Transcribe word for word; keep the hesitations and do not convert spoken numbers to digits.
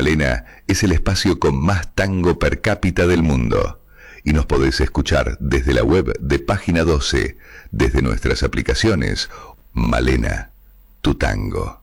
Malena es el espacio con más tango per cápita del mundo. Y nos podés escuchar desde la web de Página doce, desde nuestras aplicaciones. Malena, tu tango.